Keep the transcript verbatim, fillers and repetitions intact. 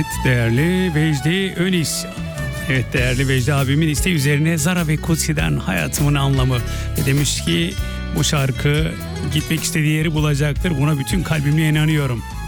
Değerli Vecdi Önis. Evet, değerli Vecdi abimin isteği üzerine Zara ve Kutsi'den Hayatımın Anlamı. Ve demiş ki bu şarkı gitmek istediği yeri bulacaktır. Buna bütün kalbimle inanıyorum.